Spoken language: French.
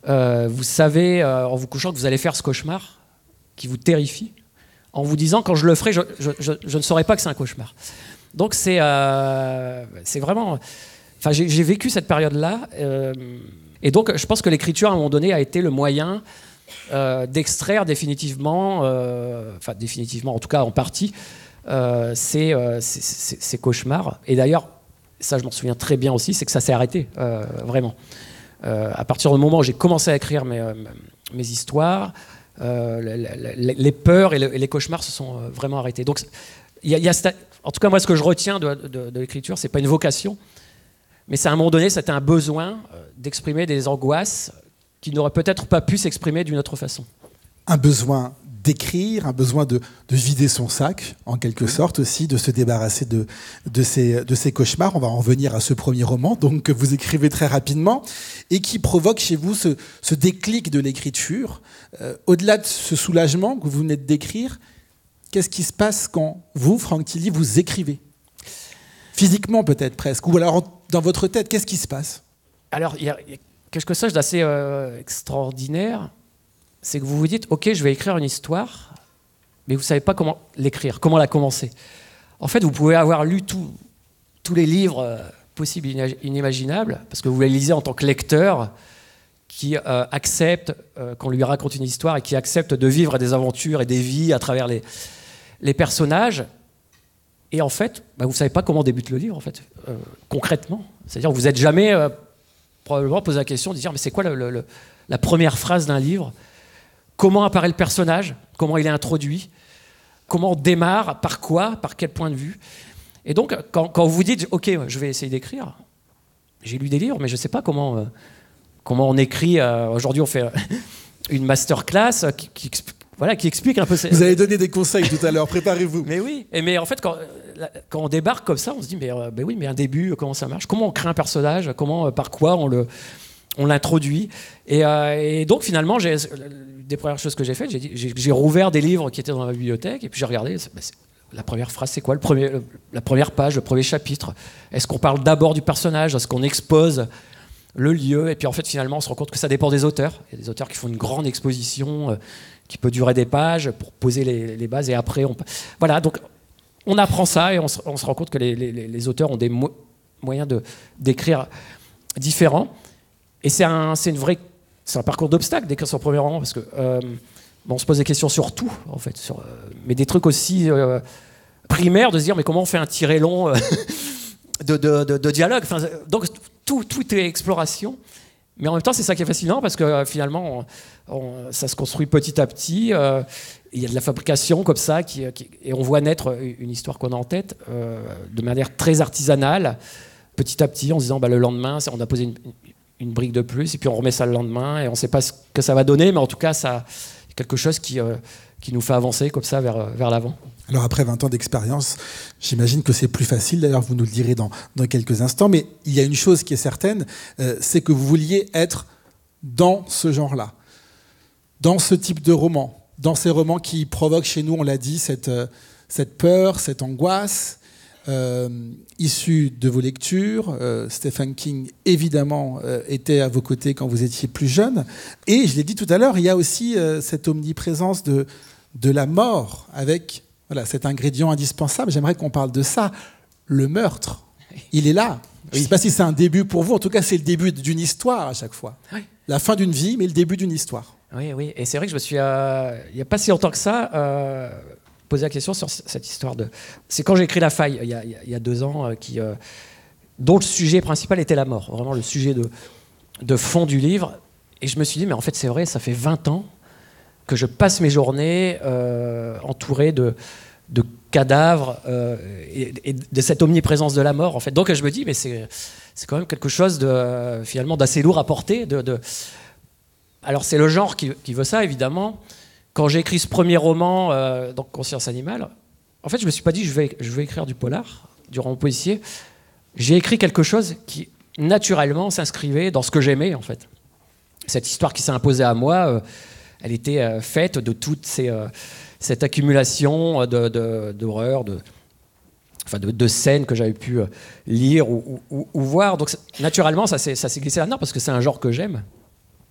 Vous savez en vous couchant que vous allez faire ce cauchemar qui vous terrifie, en vous disant quand je le ferai, je ne saurais pas que c'est un cauchemar. Donc c'est vraiment... Enfin, j'ai vécu cette période-là, et donc je pense que l'écriture, à un moment donné, a été le moyen d'extraire définitivement, en tout cas en partie, ces cauchemars. Et d'ailleurs, ça je m'en souviens très bien aussi, c'est que ça s'est arrêté, vraiment. À partir du moment où j'ai commencé à écrire mes histoires, les peurs et les cauchemars se sont vraiment arrêtés. Donc, en tout cas, moi, ce que je retiens de l'écriture, c'est pas une vocation, mais c'est à un moment donné, c'était un besoin d'exprimer des angoisses qui n'auraient peut-être pas pu s'exprimer d'une autre façon. Un besoin d'écrire, un besoin de vider son sac, en quelque sorte aussi, de se débarrasser de ces cauchemars. On va en venir à ce premier roman, donc, que vous écrivez très rapidement, et qui provoque chez vous ce déclic de l'écriture. Au-delà de ce soulagement que vous venez de décrire, qu'est-ce qui se passe quand vous, Franck Tilly, vous écrivez ? Physiquement peut-être presque, ou alors dans votre tête, qu'est-ce qui se passe ? Alors, il y a quelque chose d'assez extraordinaire, c'est que vous vous dites, ok, je vais écrire une histoire, mais vous ne savez pas comment l'écrire, comment la commencer. En fait, vous pouvez avoir lu tous les livres possibles et inimaginables, parce que vous les lisez en tant que lecteur, qui accepte qu'on lui raconte une histoire et qui accepte de vivre des aventures et des vies à travers les personnages. Et en fait, vous ne savez pas comment débute le livre, en fait, concrètement. C'est-à-dire que vous n'êtes jamais probablement posé la question de dire mais c'est quoi la première phrase d'un livre ? Comment apparaît le personnage ? Comment il est introduit ? Comment on démarre ? Par quoi ? Par quel point de vue ? Et donc, quand vous vous dites ok, je vais essayer d'écrire, j'ai lu des livres, mais je ne sais pas comment on écrit. Aujourd'hui, on fait une masterclass qui explique un peu... Vous allez donner des conseils tout à l'heure, préparez-vous. Mais oui, mais en fait, quand on débarque comme ça, on se dit, mais un début, comment ça marche ? Comment on crée un personnage ? Par quoi on l'introduit ? Et donc, finalement, des premières choses que j'ai faites, j'ai rouvert des livres qui étaient dans ma bibliothèque, et puis j'ai regardé, la première phrase, c'est quoi ? La première page, le premier chapitre. Est-ce qu'on parle d'abord du personnage ? Est-ce qu'on expose le lieu ? Et puis en fait, finalement, on se rend compte que ça dépend des auteurs. Il y a des auteurs qui font une grande exposition qui peut durer des pages pour poser les bases, et après, voilà, donc on apprend ça et on se rend compte que les auteurs ont des moyens d'écrire différents. Et c'est un parcours d'obstacles d'écrire son premier roman, parce que on se pose des questions sur tout, en fait, mais des trucs aussi primaires, de se dire mais comment on fait un tiré long de dialogue. Enfin, donc tout est exploration, mais en même temps c'est ça qui est fascinant, parce que finalement ça se construit petit à petit. Il y a de la fabrication comme ça, et on voit naître une histoire qu'on a en tête de manière très artisanale, petit à petit, en se disant le lendemain on a posé une brique de plus, et puis on remet ça le lendemain, et on ne sait pas ce que ça va donner, mais en tout cas ça quelque chose qui nous fait avancer comme ça vers l'avant. Alors après 20 ans d'expérience, j'imagine que c'est plus facile, d'ailleurs vous nous le direz dans quelques instants, mais il y a une chose qui est certaine, c'est que vous vouliez être dans ce genre-là, dans ce type de roman, dans ces romans qui provoquent chez nous, on l'a dit, cette peur, cette angoisse, issue de vos lectures. Stephen King, évidemment, était à vos côtés quand vous étiez plus jeune. Et je l'ai dit tout à l'heure, il y a aussi cette omniprésence de la mort, avec cet ingrédient indispensable. J'aimerais qu'on parle de ça, le meurtre. Il est là. Je ne sais pas si c'est un début pour vous, en tout cas c'est le début d'une histoire à chaque fois. Oui. La fin d'une vie, mais le début d'une histoire. Oui, et c'est vrai que je me suis, il n'y a pas si longtemps que ça, posé la question sur cette histoire de... C'est quand j'ai écrit La Faille, il y a 2 ans, dont le sujet principal était la mort, vraiment le sujet de fond du livre. Et je me suis dit, mais en fait c'est vrai, ça fait 20 ans que je passe mes journées entouré de cadavres et de cette omniprésence de la mort, en fait. Donc je me dis, mais c'est quand même quelque chose finalement d'assez lourd à porter. Alors c'est le genre qui veut ça, évidemment. Quand j'ai écrit ce premier roman, donc Conscience animale, en fait je me suis pas dit je vais écrire du polar, du roman policier. J'ai écrit quelque chose qui naturellement s'inscrivait dans ce que j'aimais, en fait. Cette histoire qui s'est imposée à moi, elle était faite de toute cette accumulation d'horreurs, de scènes que j'avais pu lire ou voir. Donc naturellement, ça s'est glissé là-dedans, parce que c'est un genre que j'aime.